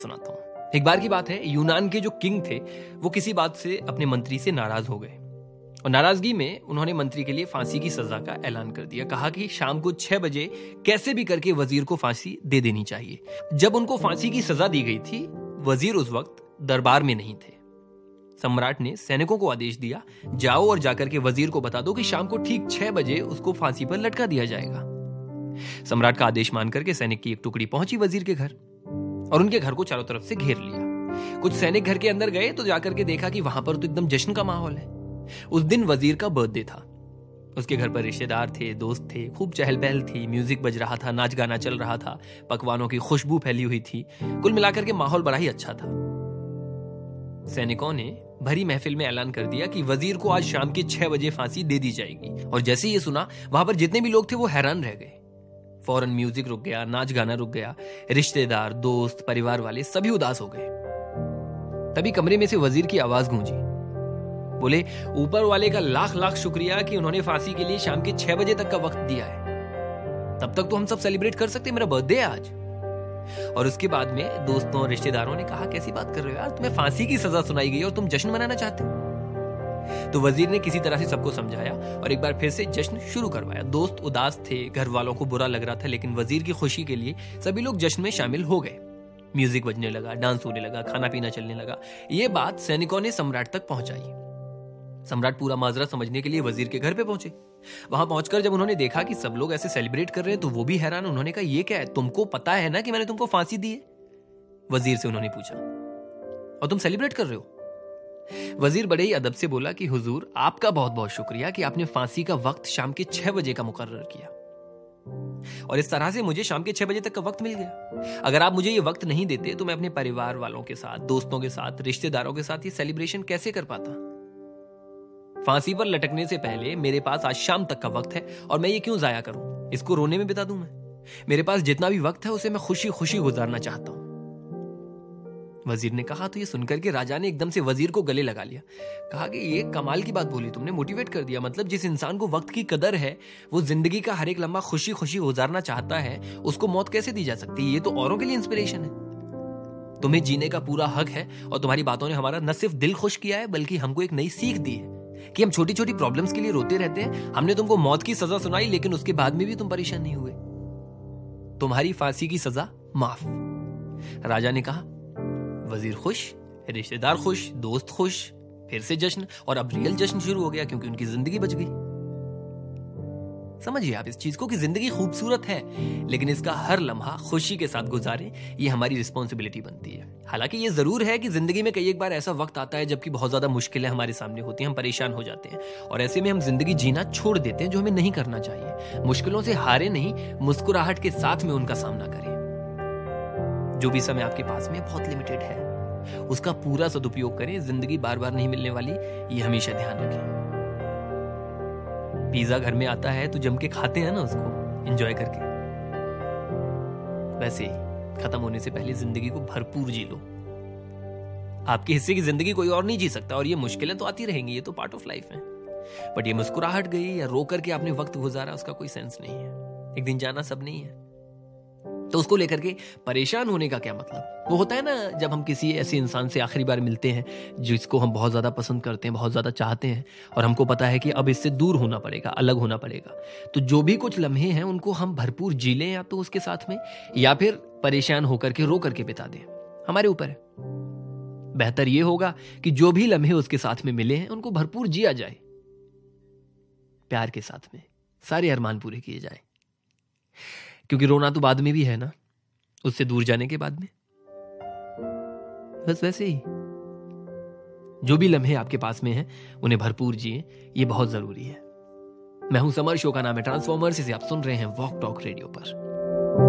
सुनाता हूं। एक बार की बात है, यूनान के जो किंग थे वो किसी बात से अपने मंत्री से नाराज हो गए और नाराजगी में उन्होंने मंत्री के लिए फांसी की सजा का ऐलान कर दिया। कहा कि शाम को 6 बजे कैसे भी करके वजीर को फांसी दे देनी चाहिए। जब उनको फांसी की सजा दी गई थी, वजीर उस वक्त दरबार में नहीं थे। सम्राट ने सैनिकों को आदेश दिया, जाओ और जाकर के वजीर को बता दो कि शाम को ठीक 6 बजे उसको फांसी पर लटका दिया जाएगा। सम्राट का आदेश मानकर के सैनिक की एक टुकड़ी पहुंची वजीर के घर और उनके घर को चारों तरफ से घेर लिया। कुछ सैनिक घर के अंदर गए तो जाकर के देखा कि वहां पर तो एकदम जश्न का माहौल है। उस दिन वजीर का बर्थडे था। उसके घर पर रिश्तेदार थे, दोस्त थे, खूब चहल पहल थी, म्यूजिक बज रहा था, नाच गाना चल रहा था, पकवानों की खुशबू फैली हुई थी। कुल मिलाकर के माहौल बड़ा ही अच्छा था। सैनिकों ने भरी महफिल में ऐलान कर दिया कि वजीर को आज शाम के 6 बजे फांसी दे दी जाएगी। और जैसे ये सुना, वहां पर जितने भी लोग थे वो हैरान रह गए। फौरन म्यूजिक रुक गया, नाच गाना रुक गया। रिश्तेदार, दोस्त, परिवार वाले सभी उदास हो गए। तभी कमरे में से वजीर की आवाज गूंजी। बोले, ऊपर वाले का लाख लाख शुक्रिया कि उन्होंने फांसी के लिए शाम के 6 बजे तक का वक्त दिया है। तब तक तो हम सब सेलिब्रेट कर सकते, मेरा बर्थडे है आज। और उसके बाद में दोस्तों, रिश्तेदारों ने कहा, कैसी बात कर रहे हो यार, तुम्हें फांसी की सजा सुनाई गई और तुम जश्न मनाना चाहते हो। तो वजीर ने किसी तरह से सबको समझाया और एक बार फिर से जश्न शुरू करवाया। दोस्त उदास थे, घर वालों को बुरा लग रहा था, लेकिन वजीर की खुशी के लिए सभी लोग जश्न में शामिल हो गए। म्यूजिक बजने लगा, डांस होने लगा, खाना पीना चलने लगा। ये बात सैनिकों ने सम्राट तक पहुंचाई। सम्राट पूरा माजरा समझने के लिए वजीर के घर पे पहुंचे। वहां पहुंचकर जब उन्होंने देखा कि सब लोग ऐसे सेलिब्रेट कर रहे हैं तो वो भी हैरान। उन्होंने कहा, ये क्या है, तुमको पता है ना कि मैंने तुमको फांसी दी है? वजीर से उन्होंने पूछा, और तुम सेलिब्रेट कर रहे हो? वजीर बड़े ही अदब से बोला कि हुजूर, आपका बहुत बहुत शुक्रिया कि आपने फांसी का वक्त शाम के 6 बजे का मुकर्रर किया और इस तरह से मुझे शाम के 6 बजे तक का वक्त मिल गया। अगर आप मुझे ये वक्त नहीं देते तो मैं अपने परिवार वालों के साथ, दोस्तों के साथ, रिश्तेदारों के साथ ये सेलिब्रेशन कैसे कर पाता। फांसी पर लटकने से पहले मेरे पास आज शाम तक का वक्त है और मैं ये क्यों जाया करूं? इसको रोने में बिता दूं मैं? मेरे पास जितना भी वक्त है उसे मैं खुशी खुशी गुजारना चाहता हूं। वजीर ने कहा। तो ये सुनकर के राजा ने एकदम से वजीर को गले लगा लिया। कहा कि ये कमाल की बात बोली तुमने, मोटिवेट कर दिया। मतलब जिस इंसान को वक्त की कदर है, वो जिंदगी का हर एक लम्हा खुशी खुशी गुजारना चाहता है, उसको मौत कैसे दी जा सकती है? ये तो औरों के लिए इंस्पिरेशन है। तुम्हें जीने का पूरा हक है और तुम्हारी बातों ने हमारा न सिर्फ दिल खुश किया है बल्कि हमको एक नई सीख दी है कि हम छोटी छोटी प्रॉब्लम्स के लिए रोते रहते हैं। हमने तुमको मौत की सजा सुनाई, लेकिन उसके बाद में भी तुम परेशान नहीं हुए। तुम्हारी फांसी की सजा माफ। राजा ने कहा। वजीर खुश, रिश्तेदार खुश, दोस्त खुश, फिर से जश्न, और अब रियल जश्न शुरू हो गया क्योंकि उनकी जिंदगी बच गई। समझिए आप इस चीज को कि जिंदगी खूबसूरत है, लेकिन इसका हर लम्हा खुशी के साथ गुजारें, ये हमारी रिस्पॉन्सिबिलिटी बनती है। हालांकि ये जरूर है कि जिंदगी में कई एक बार ऐसा वक्त आता है जबकि बहुत ज्यादा मुश्किलें हमारे सामने होती हैं, हम परेशान हो जाते हैं और ऐसे में हम जिंदगी जीना छोड़ देते हैं, जो हमें नहीं करना चाहिए। मुश्किलों से हारे नहीं, मुस्कुराहट के साथ में उनका सामना करें। जो भी समय आपके पास में बहुत लिमिटेड है, उसका पूरा सदुपयोग करें। जिंदगी बार बार नहीं मिलने वाली, ये हमेशा ध्यान रखें। पिज्जा घर में आता है तो जम के खाते हैं ना उसको, एंजॉय करके। वैसे ही खत्म होने से पहले जिंदगी को भरपूर जी लो। आपके हिस्से की जिंदगी कोई और नहीं जी सकता और ये मुश्किलें तो आती रहेंगी, ये तो पार्ट ऑफ लाइफ है। बट ये मुस्कुराहट गई या रो करके आपने वक्त गुजारा, उसका कोई सेंस नहीं है। एक दिन जाना सब नहीं है, तो उसको लेकर के परेशान होने का क्या मतलब? वो होता है ना, जब हम किसी ऐसे इंसान से आखिरी बार मिलते हैं जिसको हम बहुत ज्यादा पसंद करते हैं, बहुत ज्यादा चाहते हैं, और हमको पता है कि अब इससे दूर होना पड़ेगा, अलग होना पड़ेगा, तो जो भी कुछ लम्हे हैं उनको हम भरपूर जी लें, या तो उसके साथ में, या फिर परेशान होकर के रो करके बिता दें। हमारे ऊपर है। बेहतर ये होगा कि जो भी लम्हे उसके साथ में मिले हैं उनको भरपूर जिया जाए, प्यार के साथ में सारे अरमान पूरे किए जाए, क्योंकि रोना तो बाद में भी है ना, उससे दूर जाने के बाद में। बस वैसे ही जो भी लम्हे आपके पास में हैं उन्हें भरपूर जिए, ये बहुत जरूरी है। मैं हूं समर, शो का नाम है ट्रांसफॉर्मर्स, इसे आप सुन रहे हैं वॉक टॉक रेडियो पर।